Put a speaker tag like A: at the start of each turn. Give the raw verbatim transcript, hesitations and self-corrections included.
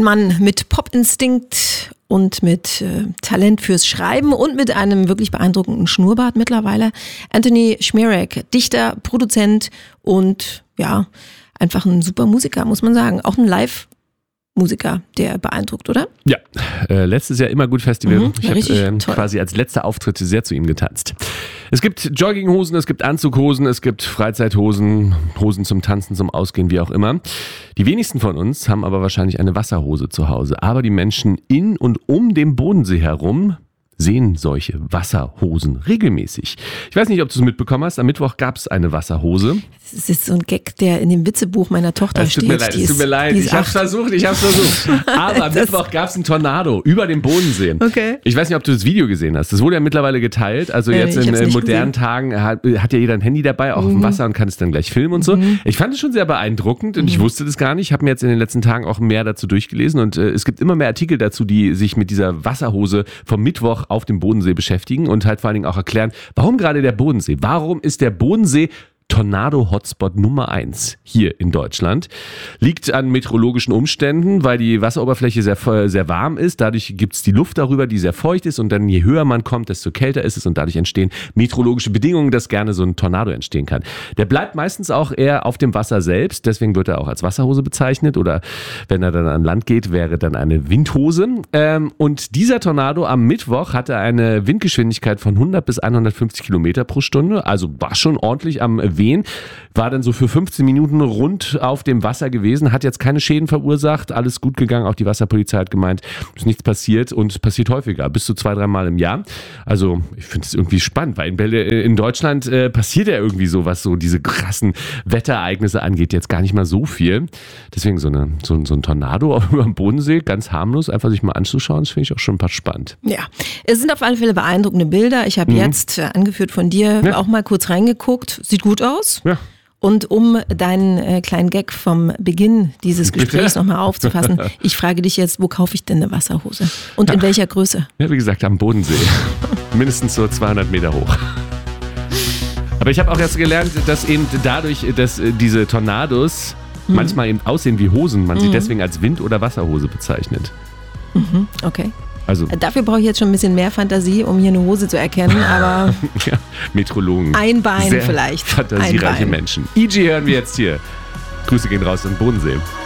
A: Ein Mann mit Pop-Instinkt und mit äh, Talent fürs Schreiben und mit einem wirklich beeindruckenden Schnurrbart mittlerweile. Anthony Szmierek, Dichter, Produzent und ja, einfach ein super Musiker, muss man sagen. Auch ein Live-Musiker, der beeindruckt, oder?
B: Ja, äh, letztes Jahr immer gut Festival.
A: Mhm,
B: ich habe äh, quasi als letzter Auftritt sehr zu ihm getanzt. Es gibt Jogginghosen, es gibt Anzughosen, es gibt Freizeithosen, Hosen zum Tanzen, zum Ausgehen, wie auch immer. Die wenigsten von uns haben aber wahrscheinlich eine Wasserhose zu Hause. Aber die Menschen in und um den Bodensee herum sehen solche Wasserhosen regelmäßig. Ich weiß nicht, ob du es mitbekommen hast, am Mittwoch gab es eine Wasserhose.
A: Das ist so ein Gag, der in dem Witzebuch meiner Tochter
B: es tut
A: steht.
B: Mir leid, es tut mir leid, ich hab's versucht, ich hab's versucht. Aber am Mittwoch gab es einen Tornado über den Bodensee.
A: Okay.
B: Ich weiß nicht, ob du das Video gesehen hast. Das wurde ja mittlerweile geteilt. Also jetzt
A: äh,
B: in äh, modernen
A: gesehen.
B: Tagen hat, hat ja jeder ein Handy dabei, auch mhm. auf dem Wasser und kann es dann gleich filmen und so. Mhm. Ich fand es schon sehr beeindruckend und mhm. ich wusste das gar nicht. Ich habe mir jetzt in den letzten Tagen auch mehr dazu durchgelesen und äh, es gibt immer mehr Artikel dazu, die sich mit dieser Wasserhose vom Mittwoch auf dem Bodensee beschäftigen und halt vor allen Dingen auch erklären, warum gerade der Bodensee? Warum ist der Bodensee Tornado-Hotspot Nummer eins hier in Deutschland? Liegt an meteorologischen Umständen, weil die Wasseroberfläche sehr, sehr warm ist. Dadurch gibt es die Luft darüber, die sehr feucht ist. Und dann je höher man kommt, desto kälter ist es. Und dadurch entstehen meteorologische Bedingungen, dass gerne so ein Tornado entstehen kann. Der bleibt meistens auch eher auf dem Wasser selbst. Deswegen wird er auch als Wasserhose bezeichnet. Oder wenn er dann an Land geht, wäre dann eine Windhose. Und dieser Tornado am Mittwoch hatte eine Windgeschwindigkeit von hundert bis hundertfünfzig Kilometer pro Stunde. Also war schon ordentlich am Wehen. War dann so für fünfzehn Minuten rund auf dem Wasser gewesen, hat jetzt keine Schäden verursacht, alles gut gegangen, auch die Wasserpolizei hat gemeint, ist nichts passiert und es passiert häufiger, bis zu zwei, dreimal im Jahr. Also ich finde es irgendwie spannend, weil in, in Deutschland äh, passiert ja irgendwie so, was so diese krassen Wetterereignisse angeht, jetzt gar nicht mal so viel. Deswegen so, eine, so, so ein Tornado über dem Bodensee, ganz harmlos, einfach sich mal anzuschauen, das finde ich auch schon ein paar spannend.
A: Ja, es sind auf alle Fälle beeindruckende Bilder. Ich habe mhm. jetzt, äh, angeführt von dir, ja. auch mal kurz reingeguckt. Sieht gut aus.
B: Ja.
A: Und um deinen äh, kleinen Gag vom Beginn dieses Gesprächs nochmal aufzufassen, ich frage dich jetzt, wo kaufe ich denn eine Wasserhose? Und in ja. welcher Größe?
B: Ja, wie gesagt, am Bodensee. Mindestens so zweihundert Meter hoch. Aber ich habe auch erst gelernt, dass eben dadurch, dass diese Tornados mhm. manchmal eben aussehen wie Hosen, man mhm. sie deswegen als Wind- oder Wasserhose bezeichnet.
A: Mhm. Okay.
B: Also,
A: dafür brauche ich jetzt schon ein bisschen mehr Fantasie, um hier eine Hose zu erkennen, aber
B: ja, Meteorologen.
A: Ein Bein
B: sehr
A: vielleicht.
B: Fantasiereiche
A: ein Bein.
B: Menschen. E G hören wir jetzt hier. Grüße gehen raus in den Bodensee.